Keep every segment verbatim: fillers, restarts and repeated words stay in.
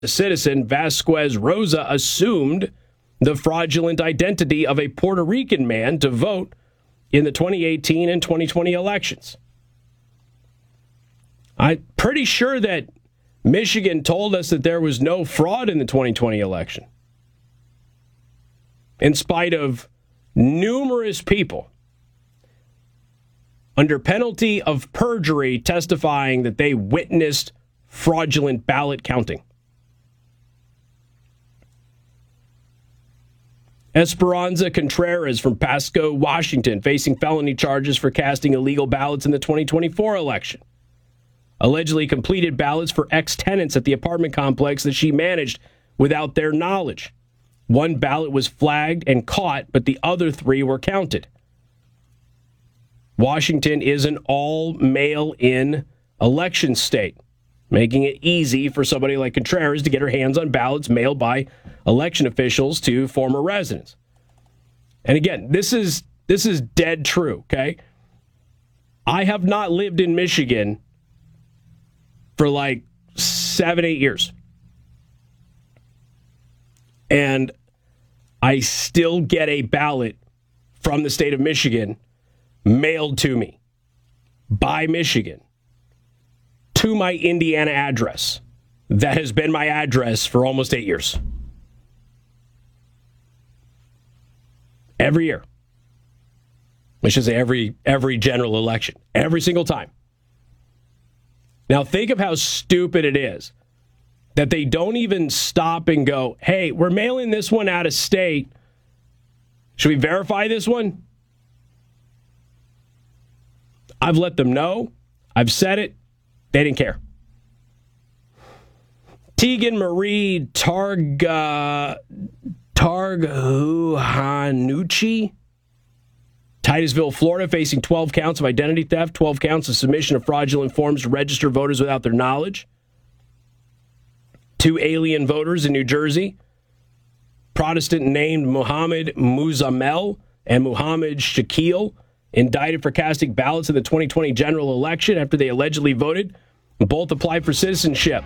citizen Vasquez Rosa assumed the fraudulent identity of a Puerto Rican man to vote in the twenty eighteen and twenty twenty elections. I'm pretty sure that Michigan told us that there was no fraud in the twenty twenty election, in spite of numerous people under penalty of perjury testifying that they witnessed fraudulent ballot counting. Esperanza Contreras from Pasco, Washington, facing felony charges for casting illegal ballots in the twenty twenty-four election. Allegedly completed ballots for ex-tenants at the apartment complex that she managed without their knowledge. One ballot was flagged and caught, but the other three were counted. Washington is an all-mail-in election state, making it easy for somebody like Contreras to get her hands on ballots mailed by election officials to former residents. And again, this is this is dead true, okay? I have not lived in Michigan for like seven, eight years. And I still get a ballot from the state of Michigan mailed to me by Michigan to my Indiana address. That has been my address for almost eight years. Every year. I should say every every general election. Every single time. Now think of how stupid it is that they don't even stop and go, hey, we're mailing this one out of state. Should we verify this one? I've let them know. I've said it. They didn't care. Tegan Marie Targa, Targanucci, Titusville, Florida, facing twelve counts of identity theft, twelve counts of submission of fraudulent forms to register voters without their knowledge. Two alien voters in New Jersey, Protestant named Muhammad Muzamel and Muhammad Shakil, indicted for casting ballots in the twenty twenty general election after they allegedly voted. Both applied for citizenship.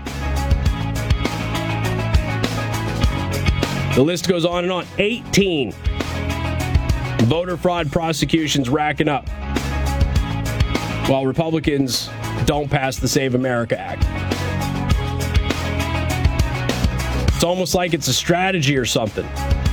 The list goes on and on. eighteen voter fraud prosecutions racking up while Republicans don't pass the Save America Act. It's almost like it's a strategy or something.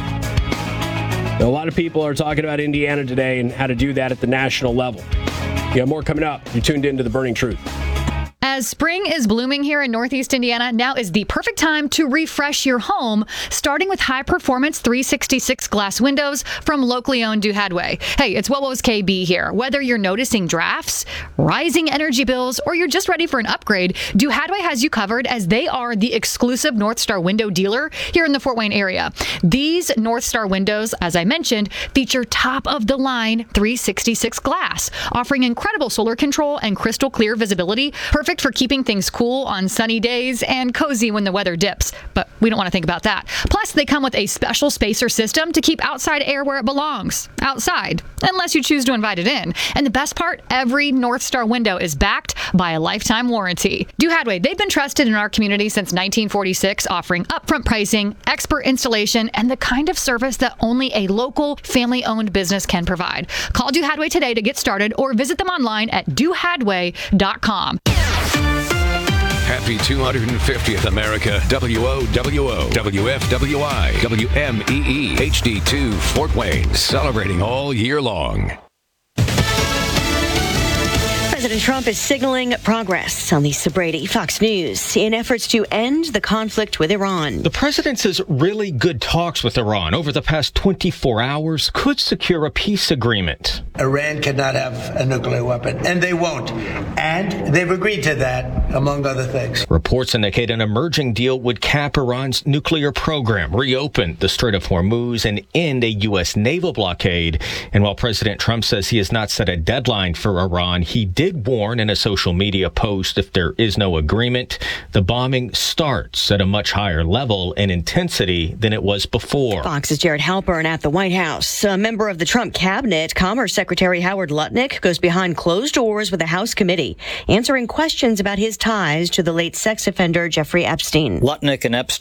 A lot of people are talking about Indiana today and how to do that at the national level. You got more coming up. You're tuned into The Burning Truth. As spring is blooming here in Northeast Indiana, now is the perfect time to refresh your home, starting with high-performance three sixty-six glass windows from locally owned Duhadway. Hey, it's What Was K B here. Whether you're noticing drafts, rising energy bills, or you're just ready for an upgrade, Duhadway has you covered as they are the exclusive North Star window dealer here in the Fort Wayne area. These North Star windows, as I mentioned, feature top-of-the-line three sixty-six glass, offering incredible solar control and crystal clear visibility, perfect for keeping things cool on sunny days and cozy when the weather dips. But we don't want to think about that. Plus, they come with a special spacer system to keep outside air where it belongs, outside, unless you choose to invite it in. And the best part, every North Star window is backed by a lifetime warranty. Duhadway, they've been trusted in our community since nineteen forty-six, offering upfront pricing, expert installation, and the kind of service that only a local, family-owned business can provide. Call Duhadway today to get started or visit them online at duhadway dot com. Happy two hundred fiftieth America. W O W O, W F W I, W M E E, H D two, Fort Wayne. Celebrating all year long. President Trump is signaling progress. On Lisa Brady, Fox News, in efforts to end the conflict with Iran. The president says really good talks with Iran over the past twenty-four hours could secure a peace agreement. Iran cannot have a nuclear weapon, and they won't. And they've agreed to that, among other things. Reports indicate an emerging deal would cap Iran's nuclear program, reopen the Strait of Hormuz, and end a U S naval blockade. And while President Trump says he has not set a deadline for Iran, he did did warn in a social media post if there is no agreement, the bombing starts at a much higher level and intensity than it was before. Fox's Jared Halpern at the White House. A member of the Trump cabinet, Commerce Secretary Howard Lutnick, goes behind closed doors with the House committee, answering questions about his ties to the late sex offender Jeffrey Epstein. Lutnick and Epstein